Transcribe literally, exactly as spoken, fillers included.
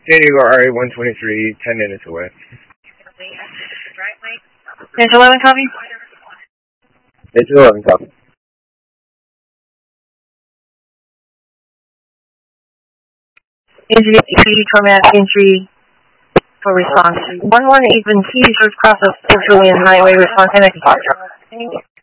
San Diego R A one twenty-three, ten minutes away. Angel eleven, copy? Angel eleven, copy. Angel eight, format entry for response. one one eight, Evan T, search process, Central Highway response, and I can talk to her. Thank you.